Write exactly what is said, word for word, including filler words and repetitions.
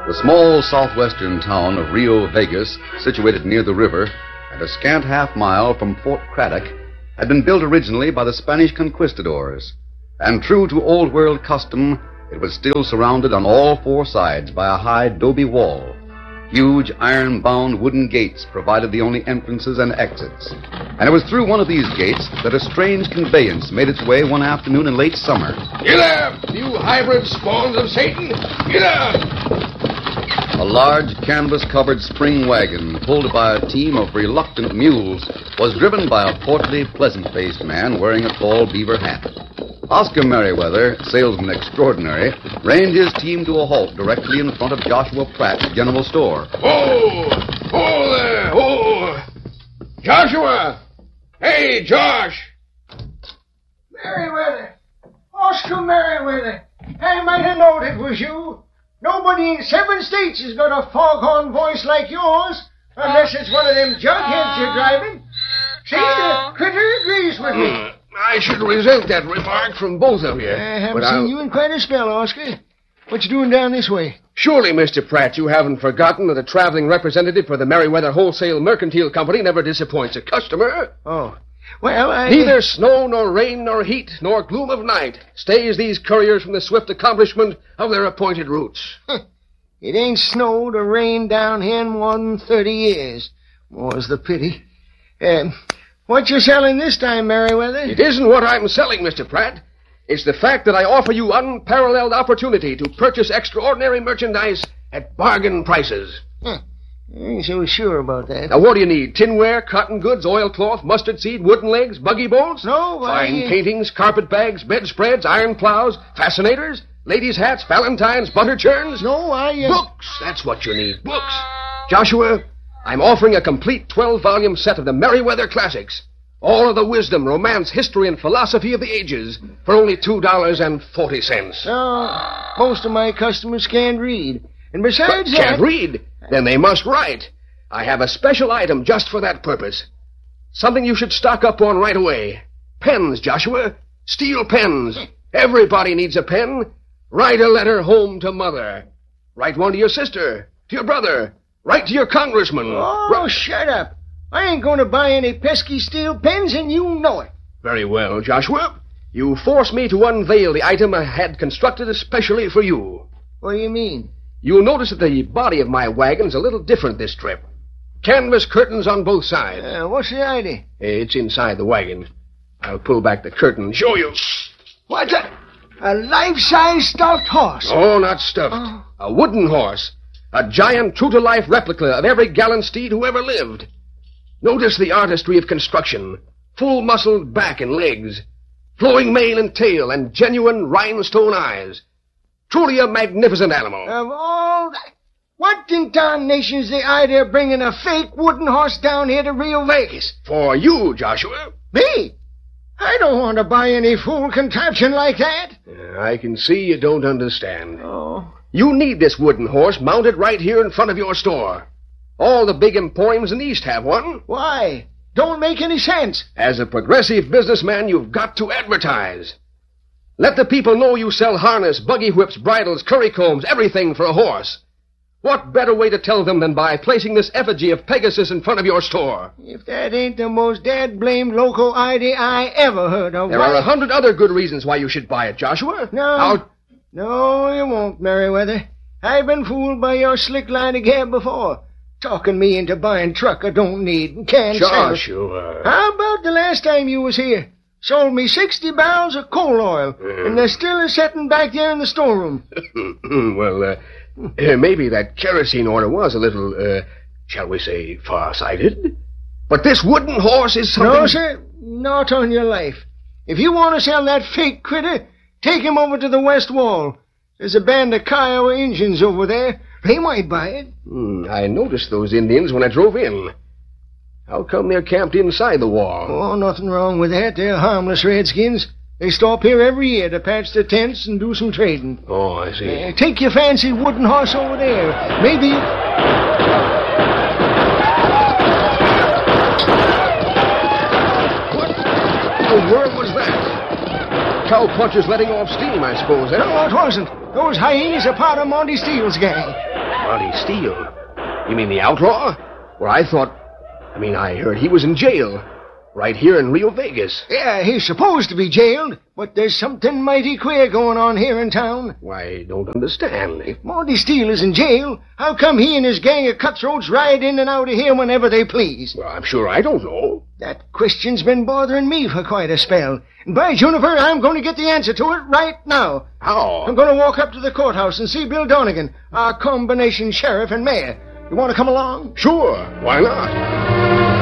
The small southwestern town of Rio Vegas, situated near the river and a scant half mile from Fort Craddock, had been built originally by the Spanish conquistadors. And true to old world custom, it was still surrounded on all four sides by a high adobe wall. Huge iron-bound wooden gates provided the only entrances and exits. And it was through one of these gates that a strange conveyance made its way one afternoon in late summer. Get up, you hybrid spawns of Satan! Get up! A large canvas-covered spring wagon, pulled by a team of reluctant mules, was driven by a portly, pleasant-faced man wearing a tall beaver hat. Oscar Merriweather, salesman extraordinary, reined his team to a halt directly in front of Joshua Pratt's general store. Oh! Oh there! Oh! Joshua! Hey, Josh! Merriweather! Oscar Merriweather! I might have known it was you. Nobody in seven states has got a foghorn voice like yours, unless it's one of them jugheads you're driving. See, the critter agrees with me. Mm, I should resent that remark from both of you. I haven't but seen I'll... you in quite a spell, Oscar. What you doing down this way? Surely, Mister Pratt, you haven't forgotten that a traveling representative for the Merriweather Wholesale Mercantile Company never disappoints a customer. Oh. Well, I... Neither snow, nor rain, nor heat, nor gloom of night stays these couriers from the swift accomplishment of their appointed routes. It ain't snowed or rained down here in more than thirty years. More's the pity. Uh, what you selling this time, Merriweather? It isn't what I'm selling, Mister Pratt. It's the fact that I offer you unparalleled opportunity to purchase extraordinary merchandise at bargain prices. Huh. I ain't so sure about that. Now, what do you need? Tinware, cotton goods, oilcloth, mustard seed, wooden legs, buggy bolts? No, I... Fine paintings, carpet bags, bedspreads, iron plows, fascinators, ladies' hats, valentines, butter churns? No, I... Uh... Books! That's what you need, books. Joshua, I'm offering a complete twelve-volume set of the Merriweather Classics. All of the wisdom, romance, history, and philosophy of the ages for only two dollars and forty cents. No, most of my customers can't read. And besides but that... Can't read? Then they must write. I have a special item just for that purpose. Something you should stock up on right away. Pens, Joshua. Steel pens. Everybody needs a pen. Write a letter home to Mother. Write one to your sister, to your brother. Write to your congressman. Oh, Write... shut up. I ain't going to buy any pesky steel pens, and you know it. Very well, Joshua. You force me to unveil the item I had constructed especially for you. What do you mean? You'll notice that the body of my wagon's a little different this trip. Canvas curtains on both sides. Uh, what's the idea? It's inside the wagon. I'll pull back the curtain and show you. What's a... a life-size stuffed horse? Oh, not stuffed. Oh. A wooden horse. A giant, true-to-life replica of every gallant steed who ever lived. Notice the artistry of construction. Full-muscled back and legs. Flowing mane and tail and genuine rhinestone eyes. Truly a magnificent animal. Of all that... What in tarnation's the idea of bringing a fake wooden horse down here to Rio Vegas? For you, Joshua. Me? I don't want to buy any fool contraption like that. Uh, I can see you don't understand. Oh. You need this wooden horse mounted right here in front of your store. All the big emporiums in the East have one. Why? Don't make any sense. As a progressive businessman, you've got to advertise. Let the people know you sell harness, buggy whips, bridles, curry combs, everything for a horse. What better way to tell them than by placing this effigy of Pegasus in front of your store? If that ain't the most dad-blamed loco idea I ever heard of. There why... are a hundred other good reasons why you should buy it, Joshua. No. I'll... No, you won't, Merriweather. I've been fooled by your slick line of gab before. Talking me into buying truck I don't need and can't sell. Joshua. How about the last time you was here? Sold me sixty barrels of coal oil, mm. and they're still sitting back there in the storeroom. well, uh, uh, maybe that kerosene order was a little, uh, shall we say, far-sighted. But this wooden horse is something... No, sir, not on your life. If you want to sell that fake critter, take him over to the west wall. There's a band of Kiowa Indians over there. They might buy it. Hmm, I noticed those Indians when I drove in. How come they're camped inside the wall? Oh, nothing wrong with that. They're harmless redskins. They stop here every year to patch their tents and do some trading. Oh, I see. Uh, take your fancy wooden horse over there. Maybe... What in the world was that? Cowpunchers letting off steam, I suppose, eh? No, it wasn't. Those hyenas are part of Monty Steele's gang. Monty Steele? You mean the outlaw? Well, I thought... I mean, I heard he was in jail. Right here in Rio Vegas. Yeah, he's supposed to be jailed, but there's something mighty queer going on here in town. Why, I don't understand. If Monty Steele is in jail, how come he and his gang of cutthroats ride in and out of here whenever they please? Well, I'm sure I don't know. That question's been bothering me for quite a spell. And by Juniper, I'm going to get the answer to it right now. How? I'm going to walk up to the courthouse and see Bill Donegan, our combination sheriff and mayor. You want to come along? Sure. Why not?